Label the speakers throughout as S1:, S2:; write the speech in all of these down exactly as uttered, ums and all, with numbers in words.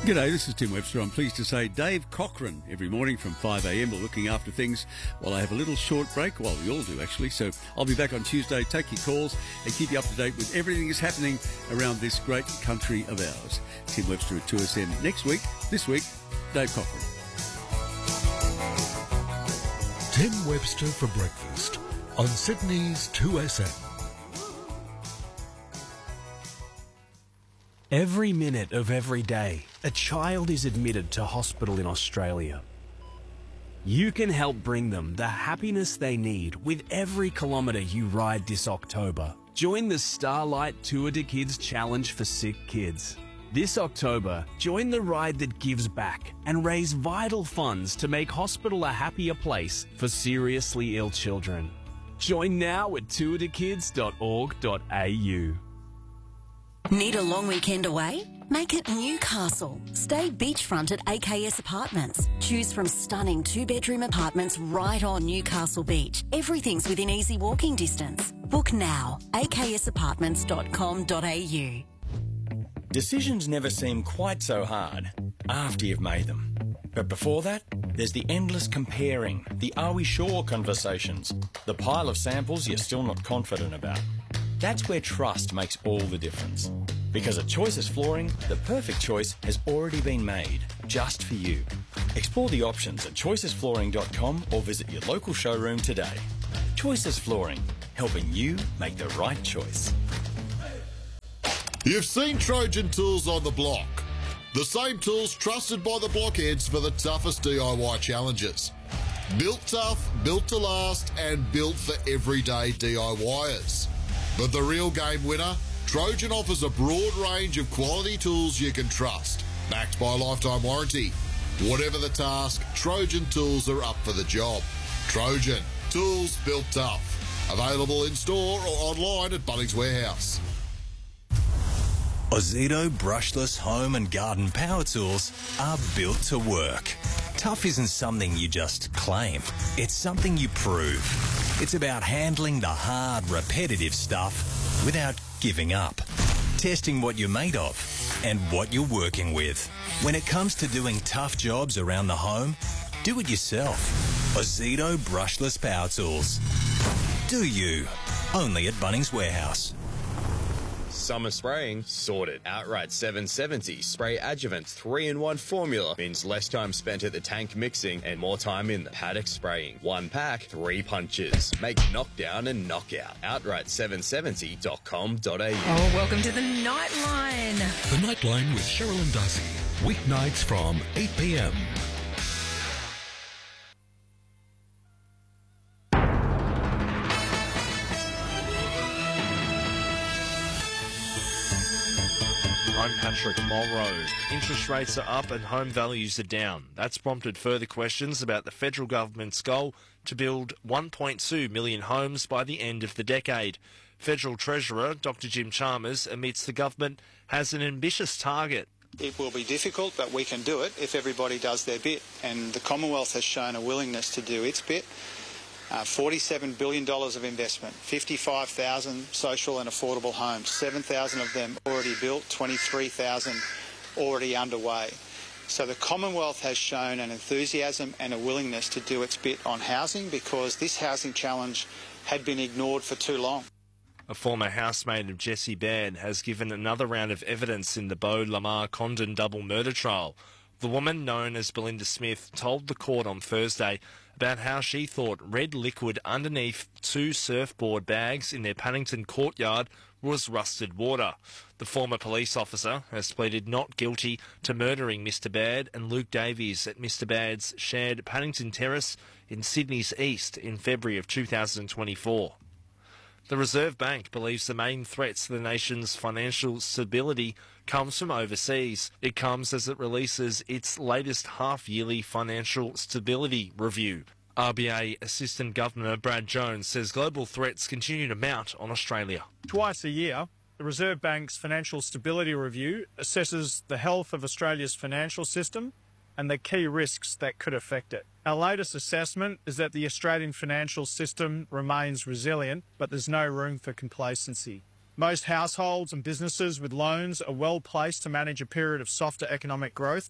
S1: G'day, this is Tim Webster. I'm pleased to say Dave Cochran every morning from five a m. We're looking after things while I have a little short break. Well, we all do actually. So I'll be back on Tuesday, take your calls and keep you up to date with everything that's happening around this great country of ours. Tim Webster at two S M next week. This week, Dave Cochran.
S2: Tim Webster for breakfast on Sydney's two S M.
S3: Every minute of every day, a child is admitted to hospital in Australia. You can help bring them the happiness they need with every kilometre you ride this October. Join the Starlight Tour to Kids Challenge for Sick Kids. This October, join the ride that gives back and raise vital funds to make hospital a happier place for seriously ill children. Join now at tour to kids dot org dot a u.
S4: Need a long weekend away? Make it Newcastle. Stay beachfront at A K S Apartments. Choose from stunning two-bedroom apartments right on Newcastle Beach. Everything's within easy walking distance. Book now. a k s apartments dot com dot a u.
S5: Decisions never seem quite so hard after you've made them. But before that, there's the endless comparing, the are we sure conversations, the pile of samples you're still not confident about. That's where trust makes all the difference. Because at Choices Flooring, the perfect choice has already been made, just for you. Explore the options at choices flooring dot com or visit your local showroom today. Choices Flooring, helping you make the right choice.
S6: You've seen Trojan tools on the block. The same tools trusted by the blockheads for the toughest D I Y challenges. Built tough, built to last, and built for everyday DIYers. But the real game winner, Trojan offers a broad range of quality tools you can trust, backed by a lifetime warranty. Whatever the task, Trojan tools are up for the job. Trojan, tools built tough. Available in store or online at Bunnings Warehouse.
S7: Ozito brushless home and garden power tools are built to work. Tough isn't something you just claim. It's something you prove. It's about handling the hard, repetitive stuff without giving up. Testing what you're made of and what you're working with. When it comes to doing tough jobs around the home, do it yourself. Ozito brushless power tools. Do you? Only at Bunnings Warehouse.
S8: Summer spraying sorted. Outright seven seventy Spray Adjuvant three in one formula means less time spent at the tank mixing and more time in the paddock spraying. One pack, three punches. Make knockdown and knockout. outright seven seventy dot com dot a u.
S9: Oh, welcome to the Nightline.
S2: The Nightline with Cheryl and Darcy. Weeknights from eight p m.
S10: I'm Patrick Mulroe. Interest rates are up and home values are down. That's prompted further questions about the federal government's goal to build one point two million homes by the end of the decade. Federal Treasurer Doctor Jim Chalmers admits the government has an ambitious target.
S11: It will be difficult, but we can do it if everybody does their bit. And the Commonwealth has shown a willingness to do its bit. Uh, forty-seven billion dollars of investment, fifty-five thousand social and affordable homes, seven thousand of them already built, twenty-three thousand already underway. So the Commonwealth has shown an enthusiasm and a willingness to do its bit on housing because this housing challenge had been ignored for too long.
S10: A former housemate of Jessie Baird has given another round of evidence in the Beau Lamar Condon double murder trial. The woman, known as Belinda Smith, told the court on Thursday about how she thought red liquid underneath two surfboard bags in their Paddington courtyard was rusted water. The former police officer has pleaded not guilty to murdering Mister Baird and Luke Davies at Mister Baird's shared Paddington Terrace in Sydney's East in February of two thousand twenty-four. The Reserve Bank believes the main threats to the nation's financial stability comes from overseas. It comes as it releases its latest half-yearly financial stability review. R B A Assistant Governor Brad Jones says global threats continue to mount on Australia.
S12: Twice a year, the Reserve Bank's Financial Stability Review assesses the health of Australia's financial system and the key risks that could affect it. Our latest assessment is that the Australian financial system remains resilient, but there's no room for complacency. Most households and businesses with loans are well placed to manage a period of softer economic growth.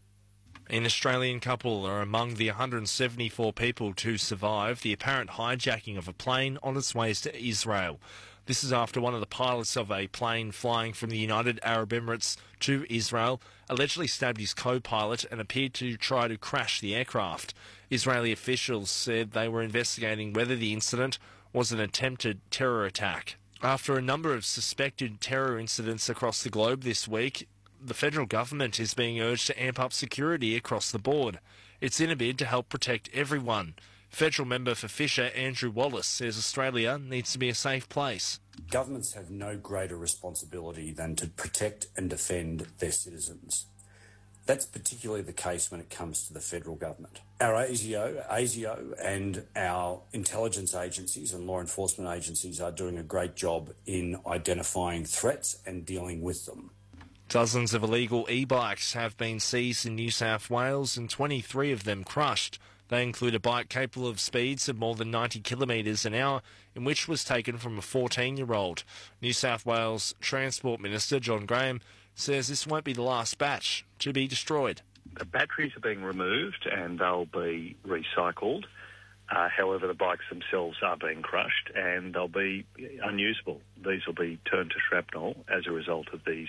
S10: An Australian couple are among the one hundred seventy-four people to survive the apparent hijacking of a plane on its way to Israel. This is after one of the pilots of a plane flying from the United Arab Emirates to Israel allegedly stabbed his co-pilot and appeared to try to crash the aircraft. Israeli officials said they were investigating whether the incident was an attempted terror attack. After a number of suspected terror incidents across the globe this week, the federal government is being urged to amp up security across the board. It's in a bid to help protect everyone. Federal member for Fisher, Andrew Wallace, says Australia needs to be a safe place.
S13: Governments have no greater responsibility than to protect and defend their citizens. That's particularly the case when it comes to the federal government. Our ASIO, ASIO and our intelligence agencies and law enforcement agencies are doing a great job in identifying threats and dealing with them.
S10: Dozens of illegal e-bikes have been seized in New South Wales and twenty-three of them crushed. They include a bike capable of speeds of more than ninety kilometres an hour, in which was taken from a fourteen-year-old. New South Wales Transport Minister John Graham says this won't be the last batch to be destroyed.
S14: The batteries are being removed and they'll be recycled. Uh, however, the bikes themselves are being crushed and they'll be unusable. These will be turned to shrapnel as a result of these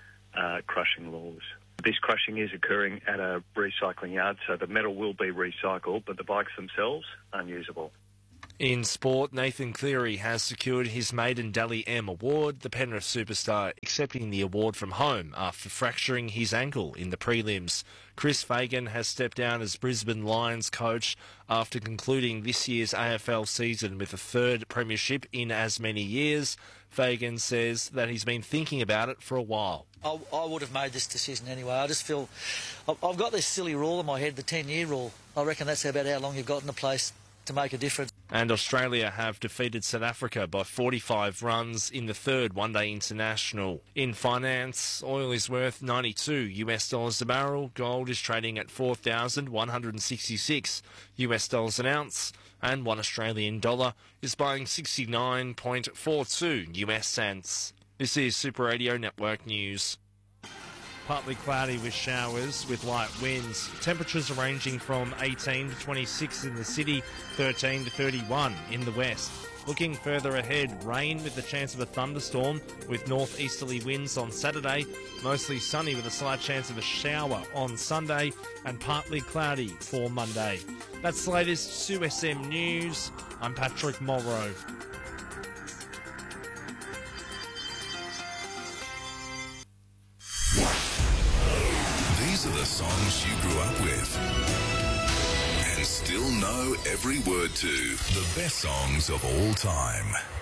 S14: uh, crushing laws. This crushing is occurring at a recycling yard, so the metal will be recycled, but the bikes themselves, unusable.
S10: In sport, Nathan Cleary has secured his maiden Dally M award, the Penrith superstar accepting the award from home after fracturing his ankle in the prelims. Chris Fagan has stepped down as Brisbane Lions coach after concluding this year's A F L season with a third premiership in as many years. Fagan says that he's been thinking about it for a while.
S15: I, I would have made this decision anyway. I just feel I've got this silly rule in my head, the ten-year rule. I reckon that's about how long you've got in a place to make a difference.
S10: And Australia have defeated South Africa by forty-five runs in the third one-day international. In finance, oil is worth ninety-two U S dollars a barrel. Gold is trading at four thousand one hundred sixty-six U S dollars an ounce. And one Australian dollar is buying sixty-nine point four two U S cents. This is Super Radio Network News. Partly cloudy with showers with light winds. Temperatures are ranging from eighteen to twenty-six in the city, thirteen to thirty-one in the west. Looking further ahead, rain with the chance of a thunderstorm with northeasterly winds on Saturday, mostly sunny with a slight chance of a shower on Sunday, and partly cloudy for Monday. That's the latest S U S M News. I'm Patrick Morrow.
S16: These are the songs you grew up with and still know every word to. The best songs of all time.